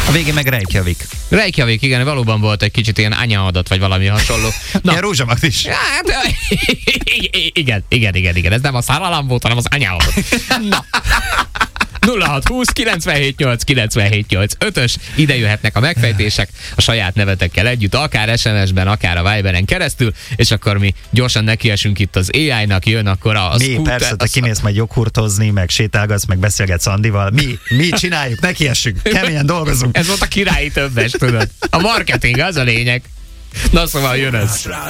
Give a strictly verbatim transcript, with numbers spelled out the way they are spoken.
A végén meg Reykjavik. Reykjavik, igen, valóban volt egy kicsit ilyen anyaadat, vagy valami hasonló. Na. Ilyen rózsamat is. Hát, igen, igen, igen, igen. Ez nem a száralam volt, hanem az anyaadat. Na. nulla hat húsz kilencvenhét nyolc kilencvenhét nyolc ötös, ide jöhetnek a megfejtések a saját nevetekkel együtt, akár es em es-ben, akár a Viberen keresztül, és akkor mi gyorsan nekiesünk itt az á í-nak, jön akkor a, a Mi, scooter, persze, te a, kimész majd joghurtozni, meg sétálgatsz, meg beszélgetsz Andival. Mi, mi csináljuk, nekiessünk, keményen dolgozunk. Ez volt a királyi többes, tudod. A marketing, az a lényeg. Na szóval jön ez.